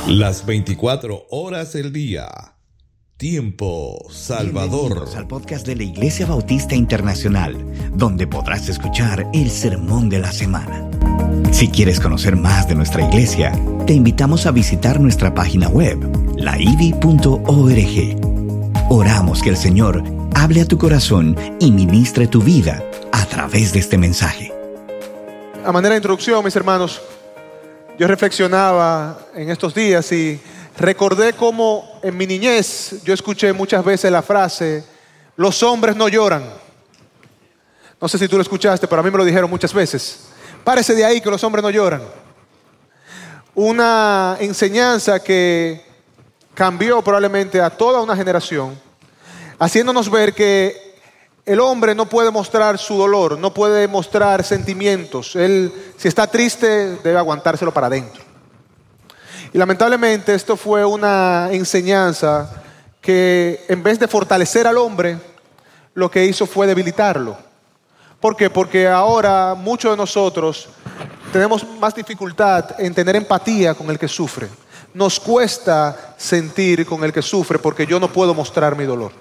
Las 24 horas del día. Tiempo Salvador. Bienvenidos al podcast de la Iglesia Bautista Internacional, donde podrás escuchar el sermón de la semana. Si quieres conocer más de nuestra iglesia, te invitamos a visitar nuestra página web, laivi.org. Oramos que el Señor hable a tu corazón y ministre tu vida a través de este mensaje. A manera de introducción, mis hermanos, yo reflexionaba en estos días y recordé cómo en mi niñez yo escuché muchas veces la frase: los hombres no lloran. No sé si tú lo escuchaste, pero a mí me lo dijeron muchas veces. Párese de ahí, que los hombres no lloran. Una enseñanza que cambió probablemente a toda una generación, haciéndonos ver que el hombre no puede mostrar su dolor, no puede mostrar sentimientos. Él, si está triste, debe aguantárselo para adentro. Y lamentablemente esto fue una enseñanza que, en vez de fortalecer al hombre, lo que hizo fue debilitarlo. ¿Por qué? Porque ahora muchos de nosotros tenemos más dificultad en tener empatía con el que sufre. Nos cuesta sentir con el que sufre porque yo no puedo mostrar mi dolor.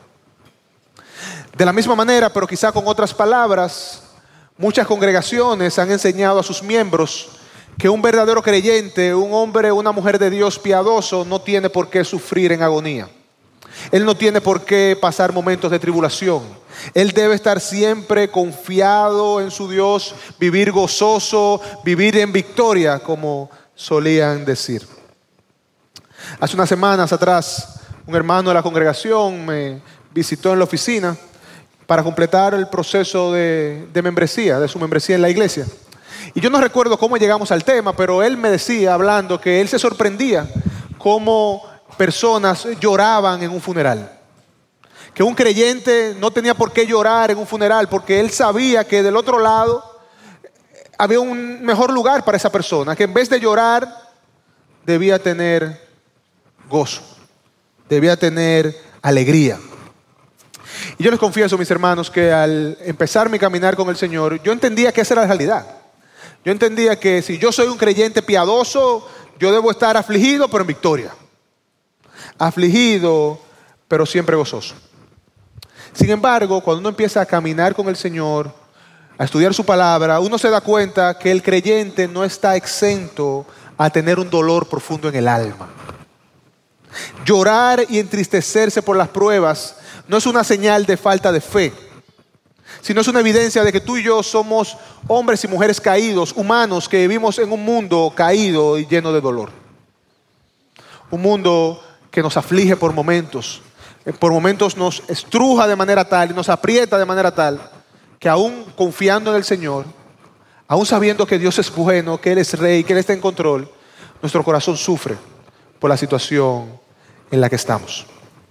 De la misma manera, pero quizá con otras palabras, muchas congregaciones han enseñado a sus miembros que un verdadero creyente, un hombre o una mujer de Dios piadoso, no tiene por qué sufrir en agonía. Él no tiene por qué pasar momentos de tribulación. Él debe estar siempre confiado en su Dios, vivir gozoso, vivir en victoria, como solían decir. Hace unas semanas atrás, un hermano de la congregación me visitó en la oficina para completar el proceso de membresía, de su membresía en la iglesia. Y yo no recuerdo cómo llegamos al tema, pero él me decía, hablando, que él se sorprendía cómo personas lloraban en un funeral. Que un creyente no tenía por qué llorar en un funeral, porque él sabía que del otro lado había un mejor lugar para esa persona, que en vez de llorar debía tener gozo, debía tener alegría. Y yo les confieso, mis hermanos, que al empezar mi caminar con el Señor, yo entendía que esa era la realidad. Yo entendía que si yo soy un creyente piadoso, yo debo estar afligido, pero en victoria. Afligido, pero siempre gozoso. Sin embargo, cuando uno empieza a caminar con el Señor, a estudiar su palabra, uno se da cuenta que el creyente no está exento a tener un dolor profundo en el alma. Llorar y entristecerse por las pruebas no es una señal de falta de fe, sino es una evidencia de que tú y yo somos hombres y mujeres caídos, humanos, que vivimos en un mundo caído y lleno de dolor. Un mundo que nos aflige por momentos nos estruja de manera tal y nos aprieta de manera tal que aún confiando en el Señor, aún sabiendo que Dios es bueno, que Él es Rey, que Él está en control, nuestro corazón sufre por la situación en la que estamos.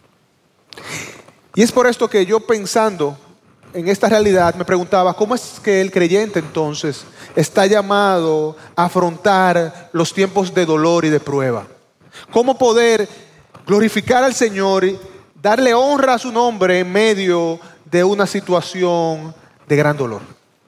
Y es por esto que yo, pensando en esta realidad, me preguntaba, ¿cómo es que el creyente entonces está llamado a afrontar los tiempos de dolor y de prueba? ¿Cómo poder glorificar al Señor y darle honra a su nombre en medio de una situación de gran dolor?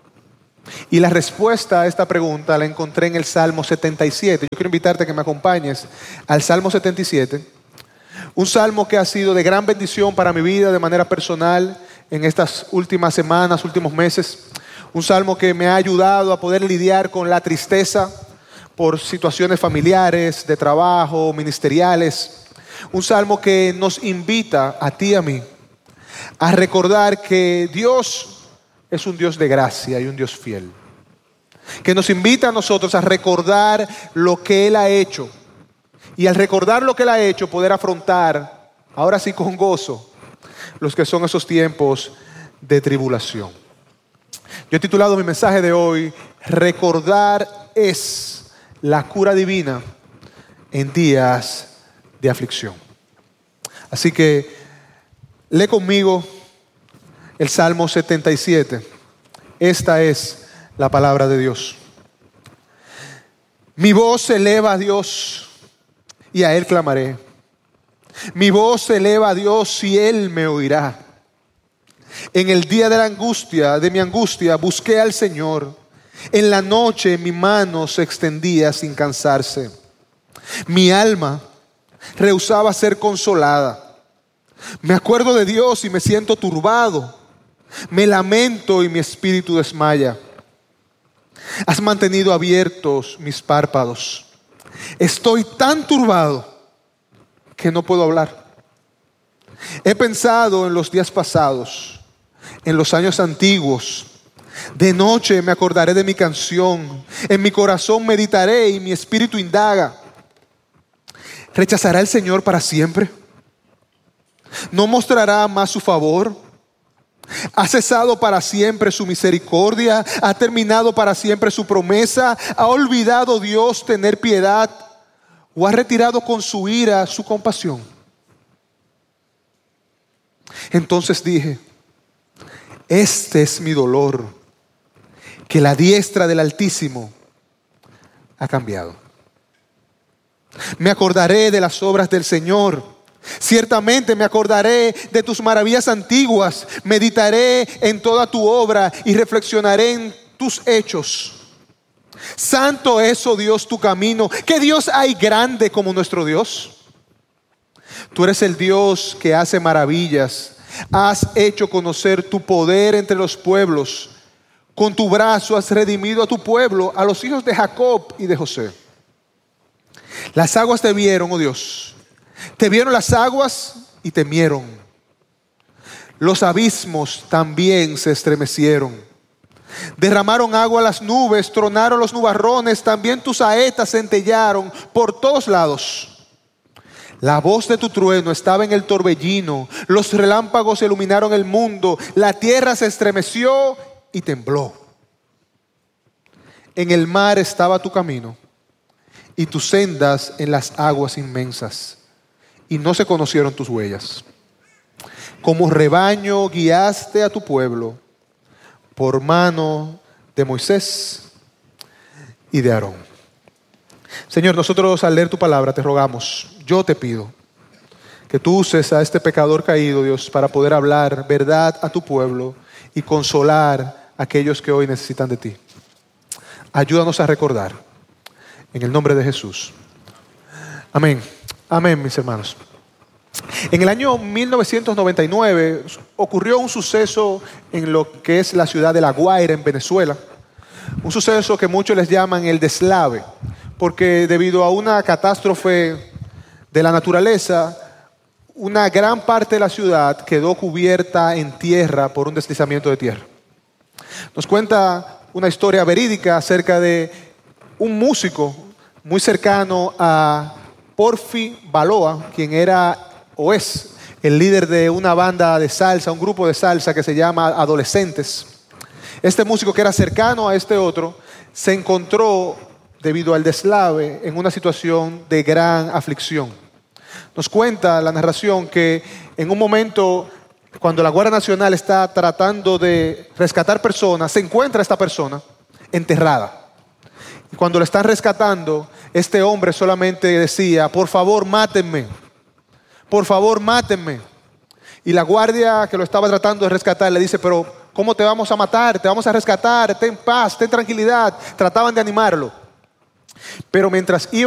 Y la respuesta a esta pregunta la encontré en el Salmo 77. Yo quiero invitarte a que me acompañes al Salmo 77. Un salmo que ha sido de gran bendición para mi vida de manera personal en estas últimas semanas, últimos meses. Un salmo que me ha ayudado a poder lidiar con la tristeza por situaciones familiares, de trabajo, ministeriales. Un salmo que nos invita a ti y a mí a recordar que Dios es un Dios de gracia y un Dios fiel. Que nos invita a nosotros a recordar lo que Él ha hecho. Y al recordar lo que Él ha hecho, poder afrontar, ahora sí con gozo, los que son esos tiempos de tribulación. Yo he titulado mi mensaje de hoy: recordar es la cura divina en días de aflicción. Así que lee conmigo el Salmo 77. Esta es la palabra de Dios. Mi voz se eleva a Dios y a Él clamaré. Mi voz se eleva a Dios y Él me oirá. En el día de la angustia, de mi angustia, busqué al Señor. En la noche mi mano se extendía sin cansarse. Mi alma rehusaba ser consolada. Me acuerdo de Dios y me siento turbado. Me lamento y mi espíritu desmaya. Has mantenido abiertos mis párpados. Estoy tan turbado que no puedo hablar. He pensado en los días pasados, en los años antiguos. De noche me acordaré de mi canción. En mi corazón meditaré y mi espíritu indaga. ¿Rechazará el Señor para siempre? ¿No mostrará más su favor? ¿Ha cesado para siempre su misericordia? ¿Ha terminado para siempre su promesa? ¿Ha olvidado Dios tener piedad? ¿O ha retirado con su ira su compasión? Entonces dije, este es mi dolor, que la diestra del Altísimo ha cambiado. Me acordaré de las obras del Señor. Ciertamente me acordaré de tus maravillas antiguas. Meditaré en toda tu obra y reflexionaré en tus hechos. Santo es, oh Dios, tu camino. ¿Qué Dios hay grande como nuestro Dios? Tú eres el Dios que hace maravillas. Has hecho conocer tu poder entre los pueblos. Con tu brazo has redimido a tu pueblo, a los hijos de Jacob y de José. Las aguas te vieron, oh Dios. Te vieron las aguas y temieron. Los abismos también se estremecieron. Derramaron agua a las nubes, tronaron los nubarrones, también tus saetas centellaron por todos lados. La voz de tu trueno estaba en el torbellino, los relámpagos iluminaron el mundo, la tierra se estremeció y tembló. En el mar estaba tu camino y tus sendas en las aguas inmensas, y no se conocieron tus huellas. Como rebaño guiaste a tu pueblo por mano de Moisés y de Aarón. Señor, nosotros al leer tu palabra te rogamos, yo te pido que tú uses a este pecador caído, Dios, para poder hablar verdad a tu pueblo y consolar a aquellos que hoy necesitan de ti. Ayúdanos a recordar, en el nombre de Jesús. Amén. Amén, mis hermanos. En el año 1999 ocurrió un suceso en lo que es la ciudad de La Guaira, en Venezuela. Un suceso que muchos les llaman el deslave, porque debido a una catástrofe de la naturaleza, una gran parte de la ciudad quedó cubierta en tierra por un deslizamiento de tierra. Nos cuenta una historia verídica acerca de un músico muy cercano a Porfi Baloa, quien era o es el líder de una banda de salsa, un grupo de salsa que se llama Adolescentes. Este músico, que era cercano a este otro, se encontró, debido al deslave, en una situación de gran aflicción. Nos cuenta la narración que en un momento, cuando la Guardia Nacional está tratando de rescatar personas, se encuentra esta persona enterrada. Y cuando la están rescatando, este hombre solamente decía, por favor, mátenme. Por favor, mátenme. Y la guardia que lo estaba tratando de rescatar le dice, pero ¿cómo te vamos a matar? Te vamos a rescatar, ten paz, ten tranquilidad. Trataban de animarlo. Pero mientras iba